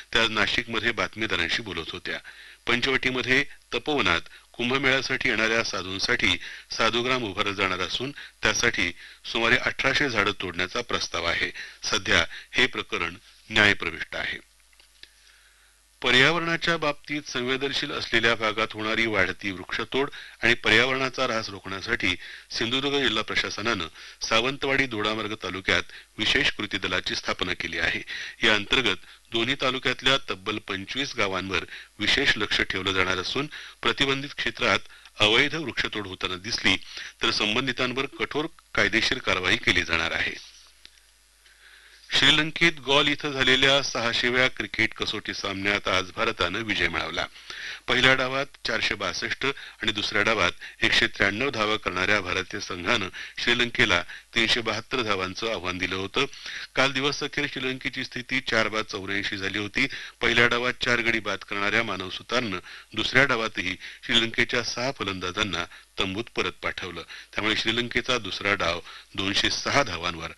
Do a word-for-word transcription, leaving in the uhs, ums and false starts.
त्या नाशिकमध्ये बातमीदारांशी बोलत होत्या. पंचवटीमध्ये तपोवनात कुंभमेळ्यासाठी येणाऱ्या साधूंसाठी साधुग्राम उभारलं जाणार असून त्यासाठी सुमारे अठराशे झाडं तोडण्याचा प्रस्ताव आहे. सध्या हे प्रकरण न्यायप्रविष्ट आहे. पर्यावरणाच्या बाबतीत संवेदनशील असलेल्या भागात होणारी वाढती वृक्षतोड आणि पर्यावरणाचा ऱ्हास रोखण्यासाठी सिंधुदुर्ग जिल्हा प्रशासनानं सावंतवाडी दोडामार्ग तालुक्यात विशेष कृती दलाची स्थापना केली आहे. या अंतर्गत दोन्ही तालुक्यातल्या तब्बल पंचवीस गावांवर विशेष लक्ष ठेवलं जाणार असून प्रतिबंधित क्षेत्रात अवैध वृक्षतोड होताना दिसली तर संबंधितांवर कठोर कायदेशीर कारवाई केली जाणार आहे. श्रीलंकेत गॉल इथं झालेल्या सहाशेव्या क्रिकेट कसोटी सामन्यात आज भारतानं विजय मिळवला. पहिल्या डावात चारशे बासष्ट आणि दुसऱ्या डावात एकशे त्र्याण्णव धावा करणाऱ्या भारतीय संघानं श्रीलंकेला तीनशे बहात्तर धावांचं आव्हान दिलं होतं. काल दिवस अखेर श्रीलंकेची स्थिती चार बाद चौऱ्याऐंशी झाली होती. पहिल्या डावात चार गडी बाद करणाऱ्या मानव सुतारनं दुसऱ्या डावातही श्रीलंकेच्या सहा फलंदाजांना तंबूत परत पाठवलं. त्यामुळे श्रीलंकेचा दुसरा डाव दोनशे सहा धावांवर